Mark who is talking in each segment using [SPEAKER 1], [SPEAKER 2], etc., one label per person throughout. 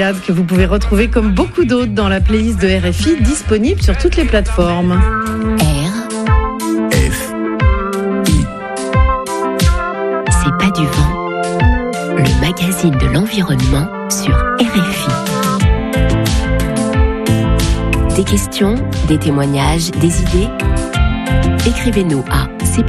[SPEAKER 1] que vous pouvez retrouver comme beaucoup d'autres dans la playlist de RFI, disponible sur toutes les plateformes.
[SPEAKER 2] RFI. C'est pas du vent, le magazine de l'environnement sur RFI. Des questions, des témoignages, des idées? Écrivez-nous à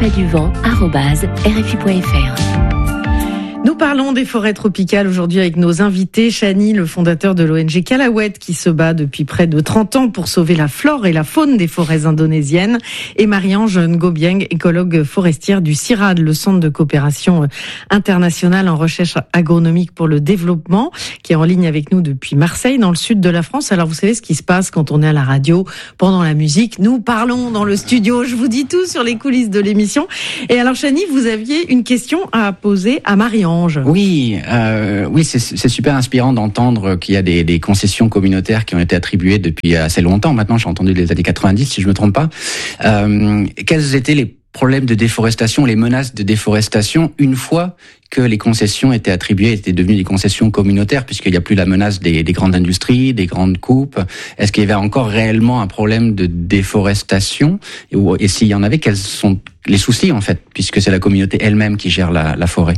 [SPEAKER 2] cestpaduvent@rfi.fr.
[SPEAKER 1] Nous parlons des forêts tropicales aujourd'hui avec nos invités. Chani, le fondateur de l'ONG Kalawet, qui se bat depuis près de 30 ans pour sauver la flore et la faune des forêts indonésiennes. Et Marie-Ange Ngobieng, écologue forestière du CIRAD, le Centre de coopération internationale en recherche agronomique pour le développement, qui est en ligne avec nous depuis Marseille, dans le sud de la France. Alors vous savez ce qui se passe quand on est à la radio, pendant la musique. Nous parlons dans le studio, je vous dis tout sur les coulisses de l'émission. Et alors Chani, vous aviez une question à poser à Marie-Ange.
[SPEAKER 3] Oui, c'est super inspirant d'entendre qu'il y a des concessions communautaires qui ont été attribuées depuis assez longtemps. Maintenant, j'ai entendu les années 90, si je me trompe pas. Quels étaient les problèmes de déforestation, les menaces de déforestation, une fois que les concessions étaient attribuées, étaient devenues des concessions communautaires, puisqu'il n'y a plus la menace des grandes industries, des grandes coupes? Est-ce qu'il y avait encore réellement un problème de déforestation? Et s'il y en avait, quels sont les soucis, en fait, puisque c'est la communauté elle-même qui gère la forêt?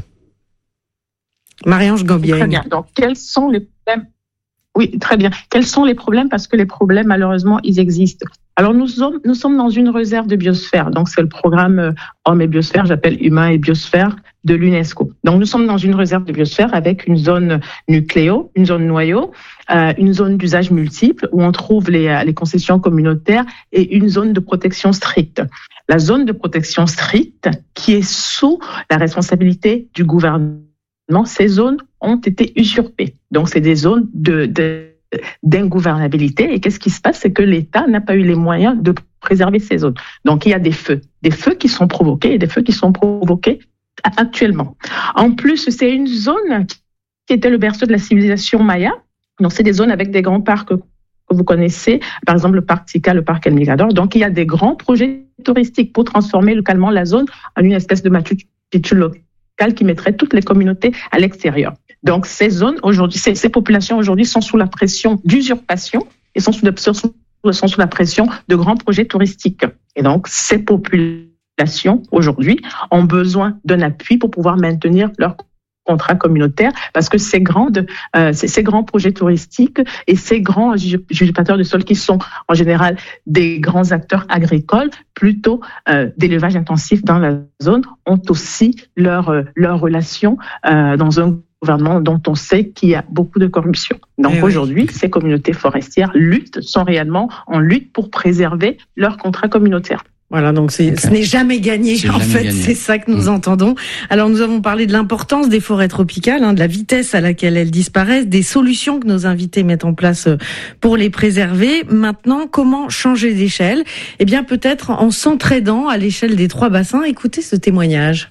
[SPEAKER 1] Marie-Ange Ngobieng.
[SPEAKER 4] Très bien. Donc, quels sont les problèmes? Oui, très bien. Quels sont les problèmes? Parce que les problèmes, malheureusement, ils existent. Alors, nous sommes dans une réserve de biosphère. Donc, c'est le programme Homme et Biosphère, j'appelle Humain et Biosphère de l'UNESCO. Donc, nous sommes dans une réserve de biosphère avec une zone nucléo, une zone noyau, une zone d'usage multiple où on trouve les concessions communautaires et une zone de protection stricte. La zone de protection stricte qui est sous la responsabilité du gouvernement. Ces zones ont été usurpées. Donc, c'est des zones d'ingouvernabilité. Et qu'est-ce qui se passe? C'est que l'État n'a pas eu les moyens de préserver ces zones. Donc, il y a des feux qui sont provoqués et des feux qui sont provoqués actuellement. En plus, c'est une zone qui était le berceau de la civilisation maya. Donc, c'est des zones avec des grands parcs que vous connaissez, par exemple le parc Tika, le parc El Mirador. Donc, il y a des grands projets touristiques pour transformer localement la zone en une espèce de Machu Picchu local qui mettrait toutes les communautés à l'extérieur. Donc, ces zones aujourd'hui, ces populations aujourd'hui sont sous la pression d'usurpation et sont sous la pression de grands projets touristiques. Et donc, ces populations aujourd'hui ont besoin d'un appui pour pouvoir maintenir leur contrat communautaire, parce que ces grands projets touristiques et ces grands usurpateurs de sol qui sont en général des grands acteurs agricoles, plutôt d'élevage intensif dans la zone, ont aussi leur relation dans un gouvernement dont on sait qu'il y a beaucoup de corruption. Donc aujourd'hui, ces communautés forestières sont réellement en lutte pour préserver leur contrat communautaire.
[SPEAKER 1] Voilà, donc ce n'est jamais gagné, c'est ça que nous entendons. Alors nous avons parlé de l'importance des forêts tropicales, de la vitesse à laquelle elles disparaissent, des solutions que nos invités mettent en place pour les préserver. Maintenant, comment changer d'échelle? Eh bien, peut-être en s'entraidant à l'échelle des 3 bassins. Écoutez ce témoignage.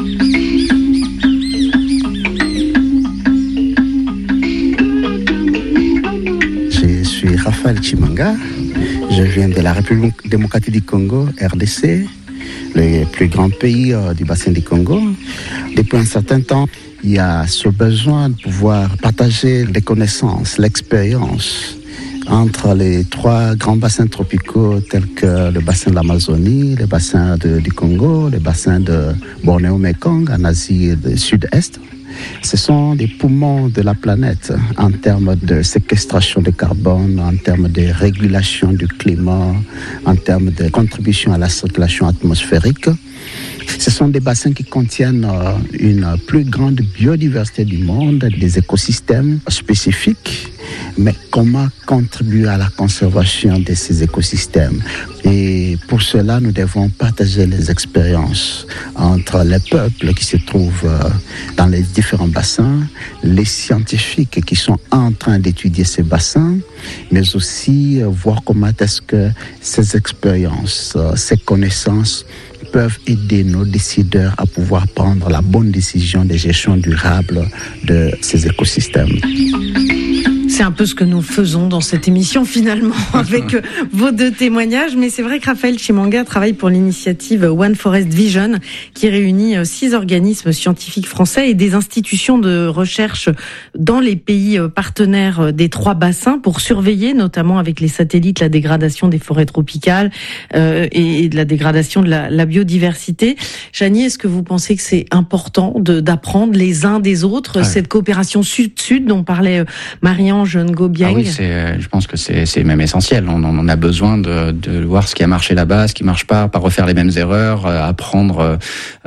[SPEAKER 5] Je suis Raphaël Chimanga. Je viens de la République démocratique du Congo, RDC, le plus grand pays du bassin du Congo. Depuis un certain temps, il y a ce besoin de pouvoir partager les connaissances, l'expérience entre les 3 grands bassins tropicaux tels que le bassin de l'Amazonie, le bassin du Congo, le bassin de Bornéo-Mekong en Asie du Sud-Est. Ce sont des poumons de la planète en termes de séquestration de carbone, en termes de régulation du climat, en termes de contribution à la circulation atmosphérique. Ce sont des bassins qui contiennent une plus grande biodiversité du monde, des écosystèmes spécifiques. Mais comment contribuer à la conservation de ces écosystèmes? Et pour cela, nous devons partager les expériences entre les peuples qui se trouvent dans les différents bassins, les scientifiques qui sont en train d'étudier ces bassins, mais aussi voir comment est-ce que ces expériences, ces connaissances peuvent aider nos décideurs à pouvoir prendre la bonne décision de gestion durable de ces écosystèmes.
[SPEAKER 1] C'est un peu ce que nous faisons dans cette émission finalement avec vos deux témoignages, mais c'est vrai que Raphaël Chimanga travaille pour l'initiative One Forest Vision qui réunit 6 organismes scientifiques français et des institutions de recherche dans les pays partenaires des 3 bassins pour surveiller notamment avec les satellites la dégradation des forêts tropicales et de la dégradation de la biodiversité. Chani, est-ce que vous pensez que c'est important d'apprendre les uns des autres, cette coopération sud-sud dont parlait Marie-Ange Ngo-Bieng?
[SPEAKER 3] Ah oui, je pense que c'est même essentiel. On a besoin de voir ce qui a marché là-bas, ce qui marche pas refaire les mêmes erreurs, apprendre,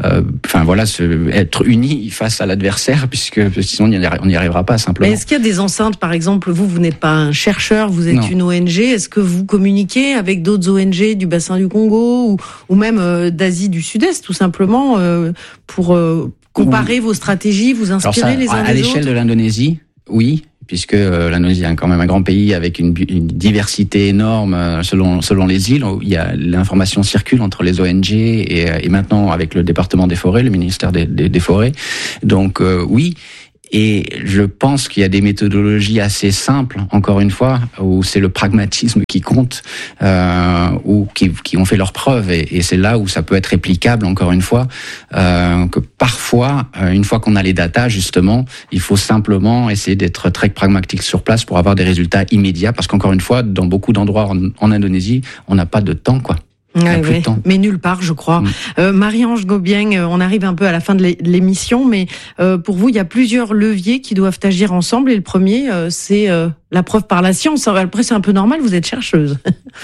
[SPEAKER 3] être unis face à l'adversaire, puisque sinon on n'y arrivera pas simplement.
[SPEAKER 1] Mais est-ce qu'il y a des enceintes, par exemple, vous n'êtes pas un chercheur, vous êtes une ONG, est-ce que vous communiquez avec d'autres ONG du bassin du Congo ou même d'Asie du Sud-Est, tout simplement, pour comparer vos stratégies, vous inspirer les uns des autres?
[SPEAKER 3] À l'échelle de l'Indonésie, oui, puisque l'Indonésie est quand même un grand pays avec une diversité énorme selon les îles. Où il y a l'information circule entre les ONG et maintenant avec le département des forêts, le ministère des forêts. Donc oui. Et je pense qu'il y a des méthodologies assez simples, encore une fois, où c'est le pragmatisme qui compte, ou qui ont fait leurs preuves. Et c'est là où ça peut être réplicable, encore une fois, que parfois, une fois qu'on a les datas, justement, il faut simplement essayer d'être très pragmatique sur place pour avoir des résultats immédiats. Parce qu'encore une fois, dans beaucoup d'endroits en Indonésie, on n'a pas de temps, quoi.
[SPEAKER 1] Oui, mais nulle part, je crois. Marie-Ange Ngo-Bieng, on arrive un peu à la fin de l'émission, mais pour vous, il y a plusieurs leviers qui doivent agir ensemble. Et le premier, c'est la preuve par la science. Après, c'est un peu normal, vous êtes chercheuse.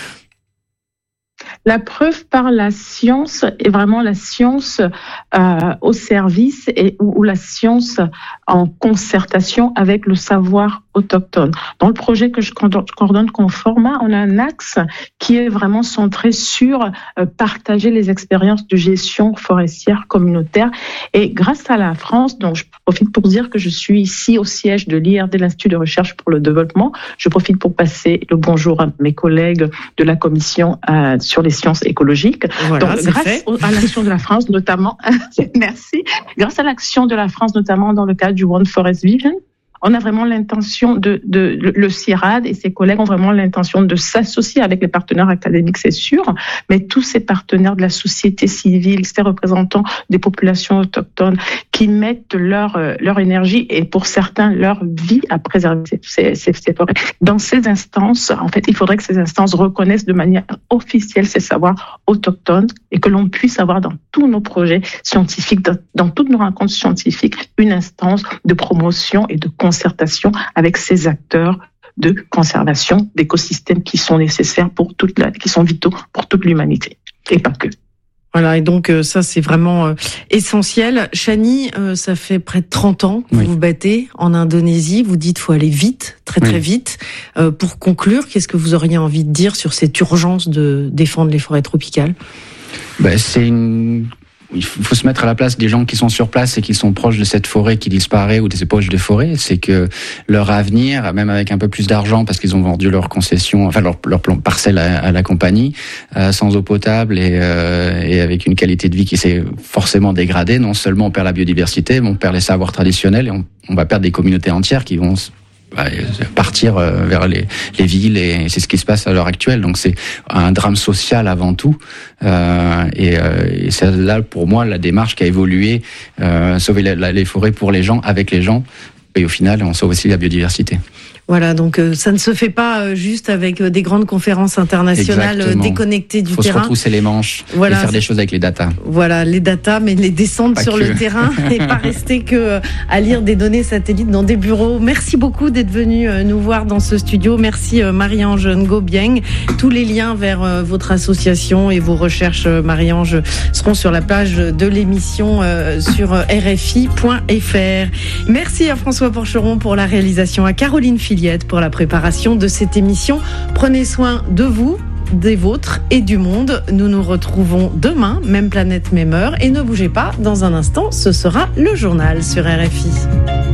[SPEAKER 4] La preuve par la science est vraiment la science au service ou la science en concertation avec le savoir autochtone. Dans le projet que je coordonne Conforma, on a un axe qui est vraiment centré sur partager les expériences de gestion forestière communautaire. Et grâce à la France, donc je profite pour dire que je suis ici au siège de l'IRD, l'Institut de recherche pour le développement. Je profite pour passer le bonjour à mes collègues de la commission sur les sciences écologiques.
[SPEAKER 1] Voilà,
[SPEAKER 4] donc, grâce à l'action de la France, notamment, merci, grâce à l'action de la France, notamment dans le cadre du One Forest Vision, on a vraiment l'intention le CIRAD et ses collègues ont vraiment l'intention de s'associer avec les partenaires académiques, c'est sûr, mais tous ces partenaires de la société civile, ces représentants des populations autochtones qui mettent leur énergie et pour certains leur vie à préserver ces forêts. Dans ces instances, en fait, il faudrait que ces instances reconnaissent de manière officielle ces savoirs autochtones et que l'on puisse avoir dans tous nos projets scientifiques, dans toutes nos rencontres scientifiques, une instance de promotion et de concertation avec ces acteurs de conservation d'écosystèmes qui sont nécessaires qui sont vitaux pour toute l'humanité et pas que.
[SPEAKER 1] Voilà, et donc ça c'est vraiment essentiel. Chani, ça fait près de 30 ans que vous vous battez en Indonésie. Vous dites faut aller vite, très vite. Pour conclure, qu'est-ce que vous auriez envie de dire sur cette urgence de défendre les forêts tropicales?
[SPEAKER 3] Il faut se mettre à la place des gens qui sont sur place et qui sont proches de cette forêt qui disparaît ou des poches de forêt. C'est que leur avenir, même avec un peu plus d'argent parce qu'ils ont vendu leur concession, enfin leur parcelle à la compagnie, sans eau potable et avec une qualité de vie qui s'est forcément dégradée. Non seulement on perd la biodiversité, mais on perd les savoirs traditionnels et on va perdre des communautés entières qui vont partir vers les villes et c'est ce qui se passe à l'heure actuelle. Donc c'est un drame social avant tout et c'est là pour moi la démarche qui a évolué, sauver les forêts pour les gens, avec les gens et au final on sauve aussi la biodiversité.
[SPEAKER 1] Voilà, donc ça ne se fait pas juste avec des grandes conférences internationales déconnectées du terrain. Il faut se
[SPEAKER 3] retrousser les manches et faire des choses avec les datas.
[SPEAKER 1] Voilà, les datas, mais les descendre sur le terrain et pas rester que à lire des données satellites dans des bureaux. Merci beaucoup d'être venu nous voir dans ce studio. Merci Marie-Ange Ngo-Bieng. Tous les liens vers votre association et vos recherches, Marie-Ange, seront sur la page de l'émission sur rfi.fr. Merci à François Porcheron pour la réalisation, à Caroline Fillette pour la préparation de cette émission. Prenez soin de vous, des vôtres et du monde. Nous nous retrouvons demain, même planète, même heure. Et ne bougez pas, dans un instant, ce sera le journal sur RFI.